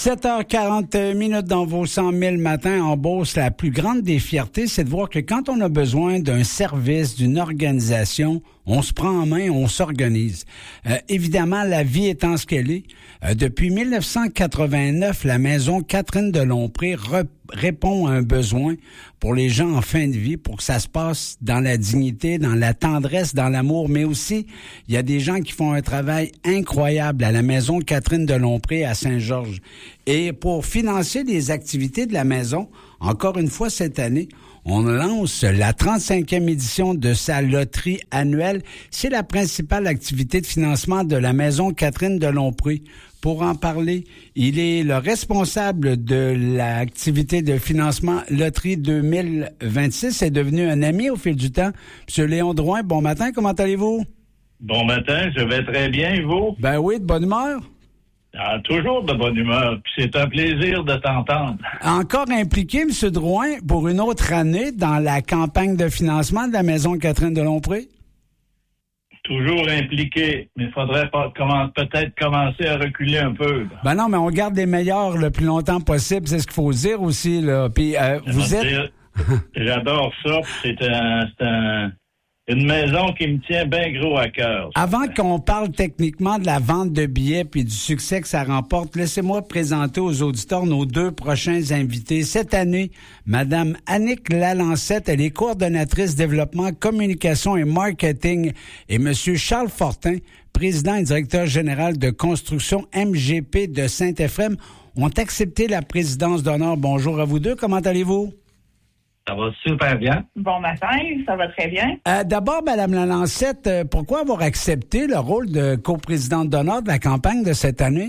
7h40 dans vos 100 000 matins en bourse. La plus grande des fiertés, c'est de voir que quand on a besoin d'un service, d'une organisation, on se prend en main, on s'organise. Évidemment, la vie étant ce qu'elle est, depuis 1989, la maison Catherine de Lompré répond à un besoin pour les gens en fin de vie, pour que ça se passe dans la dignité, dans la tendresse, dans l'amour, mais aussi, il y a des gens qui font un travail incroyable à la maison Catherine de Lompré à Saint-Georges. Et pour financer les activités de la maison, encore une fois cette année, on lance la 35e édition de sa loterie annuelle. C'est la principale activité de financement de la maison Catherine de Lompré. Pour en parler, il est le responsable de l'activité de financement Loterie 2026. C'est devenu un ami au fil du temps. Monsieur Léon Drouin, bon matin, comment allez-vous? Bon matin, je vais très bien, et vous? Ben oui, de bonne humeur. Ah, toujours de bonne humeur, puis c'est un plaisir de t'entendre. Encore impliqué, M. Drouin, pour une autre année dans la campagne de financement de la maison Catherine de Lompré? Toujours impliqué, mais il faudrait peut-être commencer à reculer un peu. Ben non, mais on garde les meilleurs le plus longtemps possible, c'est ce qu'il faut dire aussi, là. Puis vous êtes... J'adore ça, puis c'est une maison qui me tient bien gros à cœur. Avant qu'on parle techniquement de la vente de billets puis du succès que ça remporte, laissez-moi présenter aux auditeurs nos deux prochains invités. Cette année, Madame Annick Lalancette, elle est coordonnatrice développement, communication et marketing, et Monsieur Charles Fortin, président et directeur général de construction MGP de Saint-Éphrem, ont accepté la présidence d'honneur. Bonjour à vous deux, comment allez-vous? Ça va super bien. Bon matin, ça va très bien. D'abord, Mme Lalancette, pourquoi avoir accepté le rôle de coprésidente d'honneur de la campagne de cette année?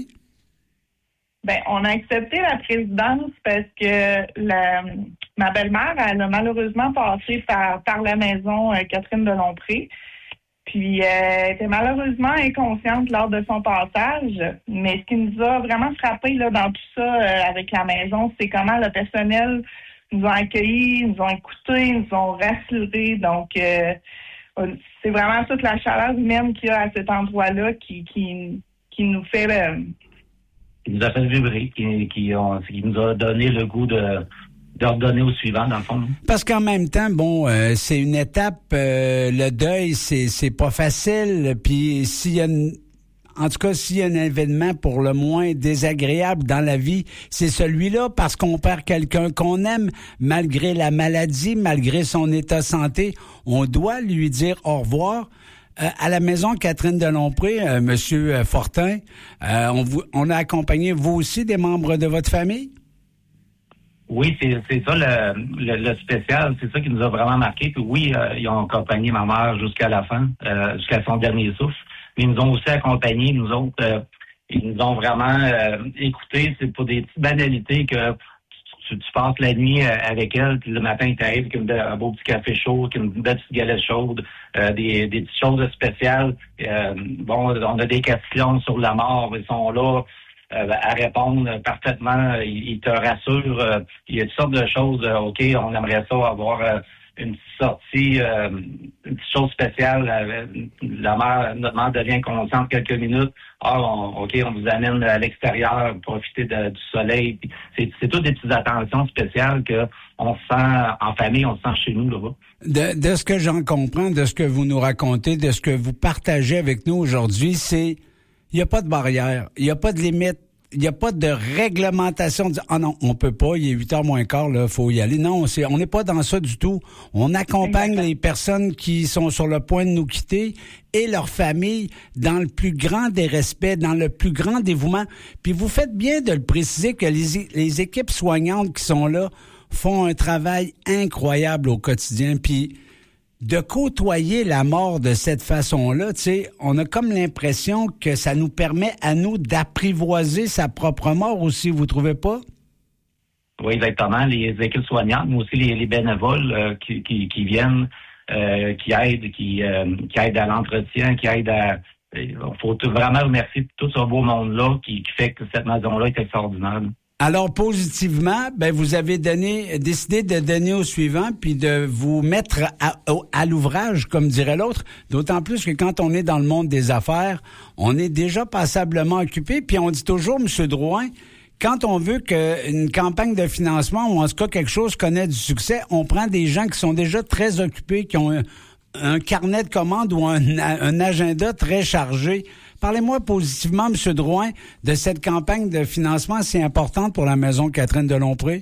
Bien, on a accepté la présidence parce que ma belle-mère, elle a malheureusement passé par la maison Catherine de Lompré. Puis, elle était malheureusement inconsciente lors de son passage. Mais ce qui nous a vraiment frappé là, dans tout ça avec la maison, c'est comment le personnel nous ont accueillis, nous ont écoutés, nous ont rassurés. Donc, c'est vraiment toute la chaleur humaine qu'il y a à cet endroit-là qui nous fait... qui nous a fait vibrer, qui nous a donné le goût de redonner au suivant, dans le fond. Parce qu'en même temps, bon, c'est une étape, le deuil, c'est pas facile. Puis s'il y a en tout cas, s'il y a un événement pour le moins désagréable dans la vie, c'est celui-là parce qu'on perd quelqu'un qu'on aime, malgré la maladie, malgré son état de santé. On doit lui dire au revoir. À la maison Catherine de Lompré, Monsieur Fortin, on a accompagné vous aussi des membres de votre famille? Oui, c'est ça le spécial, c'est ça qui nous a vraiment marqué. Puis oui, ils ont accompagné ma mère jusqu'à la fin, jusqu'à son dernier souffle. Mais ils nous ont aussi accompagnés, nous autres. Ils nous ont vraiment écoutés. C'est pour des petites banalités que tu passes la nuit avec elle, puis le matin, tu arrives avec un beau petit café chaud, une belle petite galette chaude, des petites choses spéciales. Bon, on a des questions sur la mort. Ils sont là à répondre parfaitement. Ils te rassurent. Il y a toutes sortes de choses. OK, on aimerait ça avoir... une petite sortie, une petite chose spéciale. Notre mère devient consciente quelques minutes. OK, on vous amène à l'extérieur, profiter du soleil. C'est toutes des petites attentions spéciales qu'on se sent en famille, on se sent chez nous là-bas. De ce que j'en comprends, de ce que vous nous racontez, de ce que vous partagez avec nous aujourd'hui, c'est il n'y a pas de barrière, il n'y a pas de limite. Il n'y a pas de réglementation. Ah non, on peut pas, il est 8h moins quart, là, faut y aller. Non, on n'est pas dans ça du tout. On accompagne les personnes qui sont sur le point de nous quitter et leurs familles dans le plus grand des respects, dans le plus grand dévouement. Puis vous faites bien de le préciser que les équipes soignantes qui sont là font un travail incroyable au quotidien. Puis de côtoyer la mort de cette façon-là, tu sais, on a comme l'impression que ça nous permet à nous d'apprivoiser sa propre mort aussi, vous trouvez pas? Oui, exactement. Les équipes soignantes, mais aussi les bénévoles qui viennent, qui aident à l'entretien, qui aident à... Il faut vraiment remercier tout ce beau monde-là qui fait que cette maison-là est extraordinaire. Alors, positivement, vous avez décidé de donner au suivant puis de vous mettre à l'ouvrage, comme dirait l'autre. D'autant plus que quand on est dans le monde des affaires, on est déjà passablement occupé. Puis on dit toujours, M. Drouin, quand on veut qu'une campagne de financement ou en tout cas quelque chose connaît du succès, on prend des gens qui sont déjà très occupés, qui ont un carnet de commandes ou un agenda très chargé. Parlez-moi positivement, M. Drouin, de cette campagne de financement si importante pour la Maison Catherine de Lompré.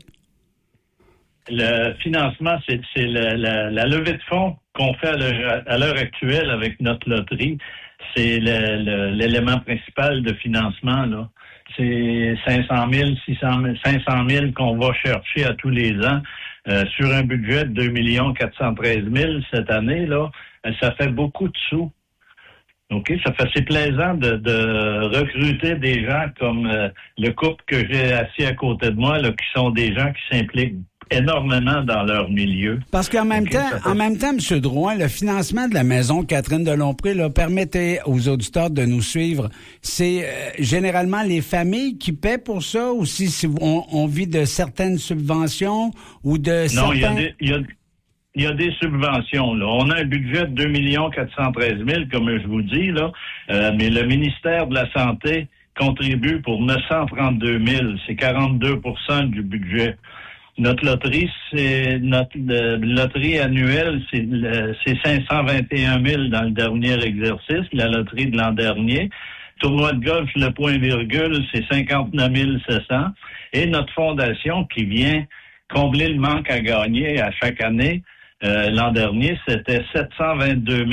Le financement, c'est la levée de fonds qu'on fait à l'heure actuelle avec notre loterie. C'est l'élément principal de financement, là. C'est 500 000, 500 000 qu'on va chercher à tous les ans sur un budget de 2 413 000 cette année, là. Ça fait beaucoup de sous. OK, c'est plaisant de recruter des gens comme le couple que j'ai assis à côté de moi, là, qui sont des gens qui s'impliquent énormément dans leur milieu. Parce qu'en même temps, M. Drouin, le financement de la Maison Catherine de Lompré, là, permettez aux auditeurs de nous suivre. C'est généralement les familles qui paient pour ça, ou si on vit de certaines subventions ou de certains... Non, il y a des subventions, là. On a un budget de 2 413 000, comme je vous dis, là, mais le ministère de la Santé contribue pour 932 000. C'est 42 % du budget. Notre loterie, notre loterie annuelle, c'est 521 000 dans le dernier exercice, la loterie de l'an dernier. Tournoi de golf, le point virgule, c'est 59 700. Et notre fondation qui vient combler le manque à gagner à chaque année, l'an dernier, c'était 722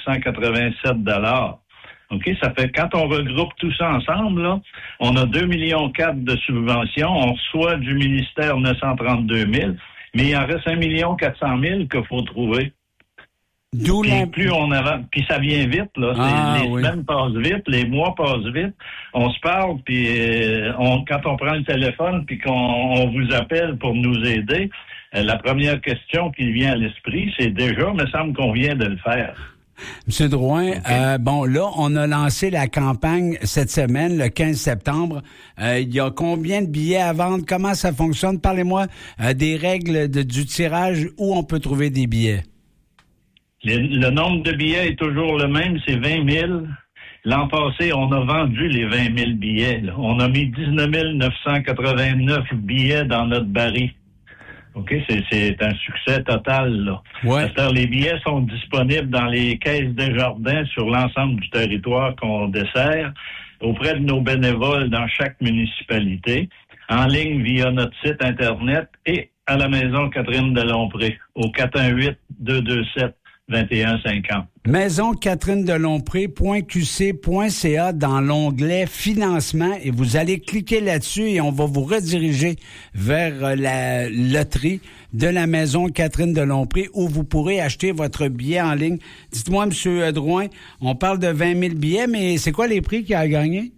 987 $. OK, ça fait, quand on regroupe tout ça ensemble, là, on a 2,4 millions de subventions, on reçoit du ministère 932 000, mais il en reste 1,4 million qu'il faut trouver. D'où plus on avance, puis ça vient vite, là. Les semaines passent vite, les mois passent vite. On se parle, puis quand on prend le téléphone, puis qu'on vous appelle pour nous aider, la première question qui vient à l'esprit, c'est déjà, il me semble qu'on vient de le faire. M. Drouin, okay. Bon, là, on a lancé la campagne cette semaine, le 15 septembre. Il y a combien de billets à vendre? Comment ça fonctionne? Parlez-moi des règles du tirage, où on peut trouver des billets. Le nombre de billets est toujours le même, c'est 20 000. L'an passé, on a vendu les 20 000 billets. Là. On a mis 19 989 billets dans notre baril. OK, c'est un succès total, là. Ouais. C'est-à-dire, les billets sont disponibles dans les caisses Desjardins sur l'ensemble du territoire qu'on dessert, auprès de nos bénévoles dans chaque municipalité, en ligne via notre site Internet et à la Maison Catherine de Lompré, au 418-227-2150. Maison Catherine de Lompré.qc.ca dans l'onglet Financement et vous allez cliquer là-dessus et on va vous rediriger vers la loterie de la Maison Catherine de Lompré où vous pourrez acheter votre billet en ligne. Dites-moi, M. Drouin, on parle de 20 000 billets, mais c'est quoi les prix qu'il a gagné?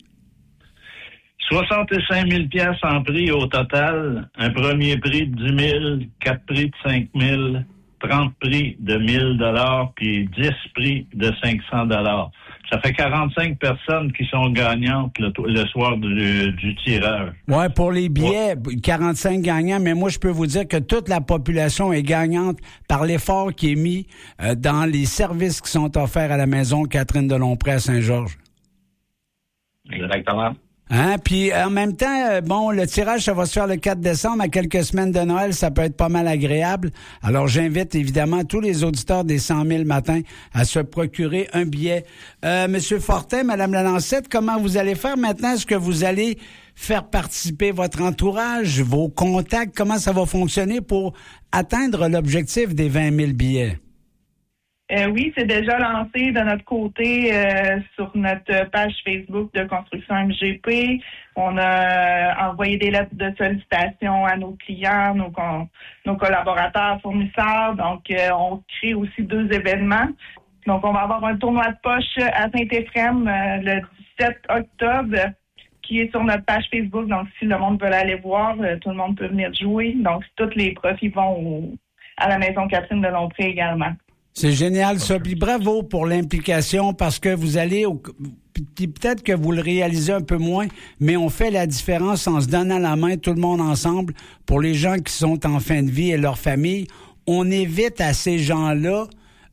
65 000 $ en prix au total. Un premier prix de 10 000, 4 prix de 5 000, 30 prix de 1 000 $, puis 10 prix de 500 $. Ça fait 45 personnes qui sont gagnantes le soir du tirage. Ouais, pour les billets, 45 gagnants, mais moi, je peux vous dire que toute la population est gagnante par l'effort qui est mis dans les services qui sont offerts à la Maison Catherine de Lompré à Saint-Georges. Exactement. Hein? Puis en même temps, bon, le tirage, ça va se faire le 4 décembre. À quelques semaines de Noël, ça peut être pas mal agréable. Alors, j'invite évidemment tous les auditeurs des 100 000 matins à se procurer un billet. Monsieur Fortin, Madame Lalancette, comment vous allez faire maintenant? Est-ce que vous allez faire participer votre entourage, vos contacts? Comment ça va fonctionner pour atteindre l'objectif des 20 000 billets? Oui, c'est déjà lancé de notre côté sur notre page Facebook de Construction MGP. On a envoyé des lettres de sollicitation à nos clients, nos collaborateurs, fournisseurs. Donc, on crée aussi 2 événements. Donc, on va avoir un tournoi de poche à Saint-Éphrem le 17 octobre qui est sur notre page Facebook. Donc, si le monde veut aller voir, tout le monde peut venir jouer. Donc, tous les profits vont à la Maison Catherine de Lompré également. C'est génial, ça. Puis bravo pour l'implication parce que vous allez, peut-être que vous le réalisez un peu moins, mais on fait la différence en se donnant la main, tout le monde ensemble, pour les gens qui sont en fin de vie et leur famille. On évite à ces gens-là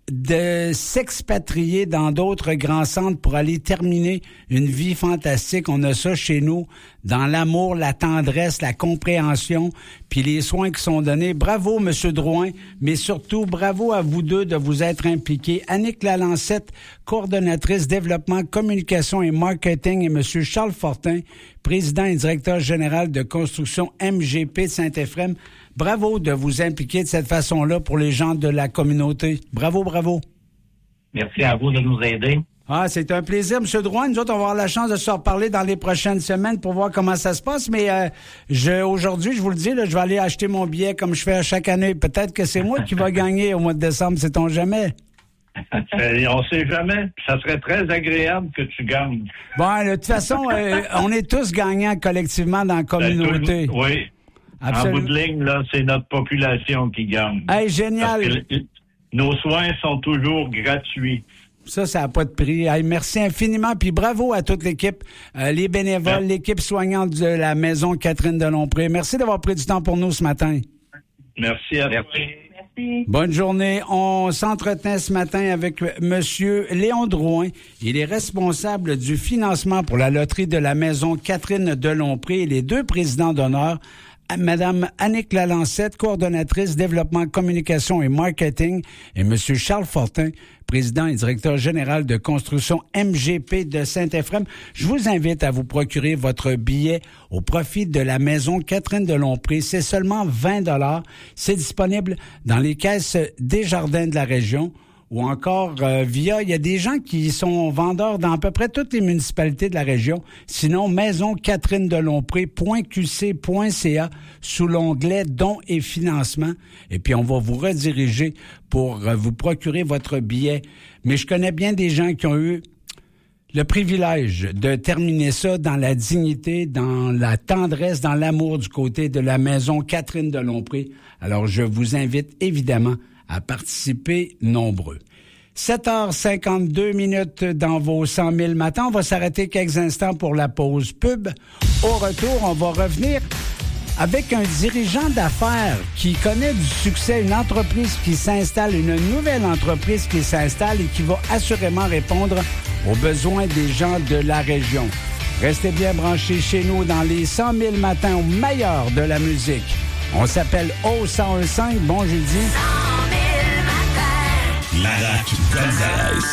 de s'expatrier dans d'autres grands centres pour aller terminer une vie fantastique. On a ça chez nous, dans l'amour, la tendresse, la compréhension, puis les soins qui sont donnés. Bravo, M. Drouin, mais surtout, bravo à vous deux de vous être impliqués. Annick Lalancette, coordonnatrice développement, communication et marketing, et M. Charles Fortin, président et directeur général de construction MGP de Saint-Éphrem. Bravo de vous impliquer de cette façon-là pour les gens de la communauté. Bravo, bravo. Merci à vous de nous aider. Ah, c'est un plaisir, M. Drouin. Nous autres, on va avoir la chance de se reparler dans les prochaines semaines pour voir comment ça se passe. Mais aujourd'hui, je vous le dis, là, je vais aller acheter mon billet comme je fais à chaque année. Peut-être que c'est moi qui va gagner au mois de décembre, sait-on jamais. On sait jamais. Ça serait très agréable que tu gagnes. Bon, de toute façon, on est tous gagnants collectivement dans la communauté. Oui. Absolument. En bout de ligne, là, c'est notre population qui gagne. Hey, génial. Parce que nos soins sont toujours gratuits. Ça n'a pas de prix. Hey, merci infiniment, puis bravo à toute l'équipe, les bénévoles, l'équipe soignante de la Maison Catherine de Lompré. Merci d'avoir pris du temps pour nous ce matin. Merci à vous. Merci. Bonne journée. On s'entretenait ce matin avec Monsieur Léon Drouin. Il est responsable du financement pour la loterie de la Maison Catherine de Lompré et les deux présidents d'honneur, Madame Annick Lalancette, coordonnatrice développement, communication et marketing, et Monsieur Charles Fortin, président et directeur général de construction MGP de Saint-Éphrem. Je vous invite à vous procurer votre billet au profit de la Maison Catherine de Lompré. C'est seulement 20 $. C'est disponible dans les caisses Desjardins de la région ou encore il y a des gens qui sont vendeurs dans à peu près toutes les municipalités de la région. Sinon, maisoncatherine-de-lompré.qc.ca sous l'onglet dons et financement. Et puis, on va vous rediriger pour vous procurer votre billet. Mais je connais bien des gens qui ont eu le privilège de terminer ça dans la dignité, dans la tendresse, dans l'amour du côté de la Maison Catherine de Lompré. Alors, je vous invite évidemment à participer nombreux. 7h52 dans vos 100 000 matins. On va s'arrêter quelques instants pour la pause pub. Au retour, on va revenir avec un dirigeant d'affaires qui connaît du succès, une entreprise qui s'installe, une nouvelle entreprise qui s'installe et qui va assurément répondre aux besoins des gens de la région. Restez bien branchés chez nous dans les 100 000 matins au meilleur de la musique. On s'appelle O1015. Bon jeudi. Larac Gonzalez.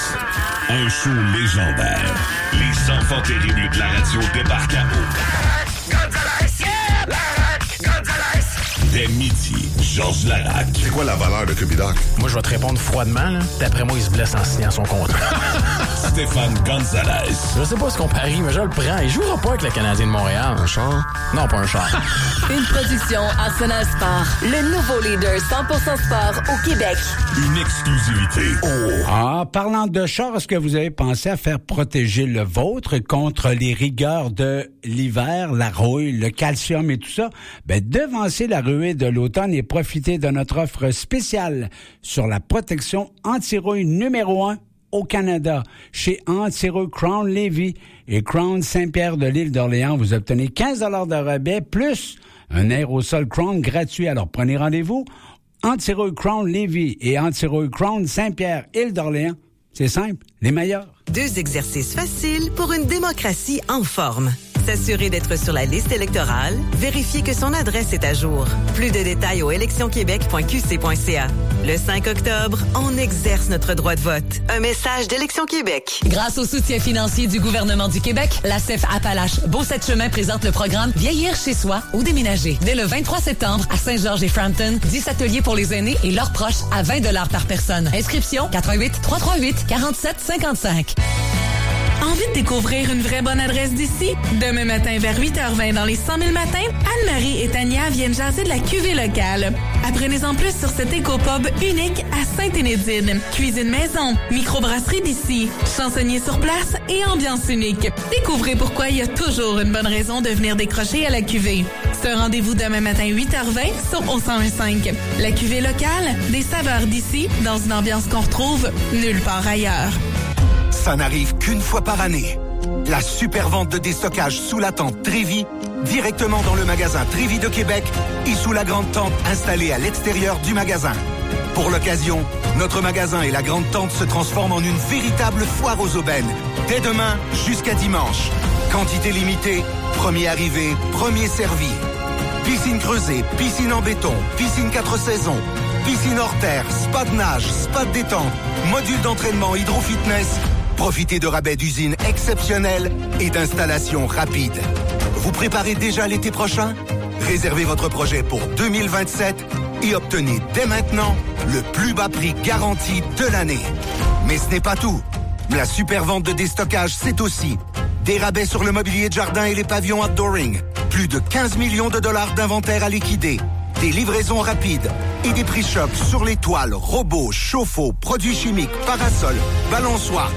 Un show légendaire. Les enfants terribles de la radio débarquent à eau. Gonzalez, yeah! Larac Gonzalez. Dès midi, Georges Larac. C'est quoi la valeur de Cubidoc? Moi, je vais te répondre froidement. Là. D'après moi, il se blesse en signant son contrat. Stéphane Gonzalez. Je sais pas ce qu'on parie, mais je le prends. Il jouera pas avec le Canadien de Montréal. Un char? Non, pas un char. Une production Arsenal Sport. Le nouveau leader 100% sport au Québec. Une exclusivité. Oh! Ah, parlant de char, est-ce que vous avez pensé à faire protéger le vôtre contre les rigueurs de l'hiver, la rouille, le calcium et tout ça? Ben, devancez la ruée de l'automne et profitez de notre offre spéciale sur la protection anti-rouille numéro 1 au Canada. Chez Anti-Rouille Crown Lévis et Crown Saint-Pierre de l'île d'Orléans, vous obtenez 15 $ de rabais plus un aérosol Crown gratuit. Alors prenez rendez-vous. Anti-Rouille Crown Lévis et Anti-Rouille Crown Saint-Pierre, île d'Orléans. C'est simple, les meilleurs. 2 exercices faciles pour une démocratie en forme. S'assurer d'être sur la liste électorale, vérifier que son adresse est à jour. Plus de détails au électionquebec.qc.ca. Le 5 octobre, on exerce notre droit de vote. Un message d'Élection Québec. Grâce au soutien financier du gouvernement du Québec, la CEF Appalaches Beauce-Chemin présente le programme Vieillir chez soi ou déménager. Dès le 23 septembre, à Saint-Georges et Frampton, 10 ateliers pour les aînés et leurs proches à 20 $ par personne. Inscription 88 338 47 55. Envie de découvrir une vraie bonne adresse d'ici? Demain matin vers 8h20 dans les 100 000 matins, Anne-Marie et Tania viennent jaser de la cuvée locale. Apprenez-en plus sur cet éco-pub unique à Sainte-Énédine. Cuisine maison, microbrasserie d'ici, chansonnier sur place et ambiance unique. Découvrez pourquoi il y a toujours une bonne raison de venir décrocher à la cuvée. C'est un rendez-vous demain matin 8h20 sur O1015. La cuvée locale, des saveurs d'ici dans une ambiance qu'on retrouve nulle part ailleurs. Ça n'arrive qu'une fois par année. La super vente de déstockage sous la tente Trévi, directement dans le magasin Trévi de Québec et sous la grande tente installée à l'extérieur du magasin. Pour l'occasion, notre magasin et la Grande Tente se transforment en une véritable foire aux aubaines. Dès demain jusqu'à dimanche. Quantité limitée, premier arrivé, premier servi. Piscine creusée, piscine en béton, piscine 4 saisons, piscine hors terre, spa de nage, spa de détente, module d'entraînement hydro-fitness. Profitez de rabais d'usine exceptionnels et d'installations rapides. Vous préparez déjà l'été prochain? Réservez votre projet pour 2027 et obtenez dès maintenant le plus bas prix garanti de l'année. Mais ce n'est pas tout. La super vente de déstockage, c'est aussi des rabais sur le mobilier de jardin et les pavillons outdooring. Plus de 15 millions de dollars d'inventaire à liquider. Des livraisons rapides et des prix chocs sur les toiles, robots, chauffe-eau, produits chimiques, parasols, balançoires,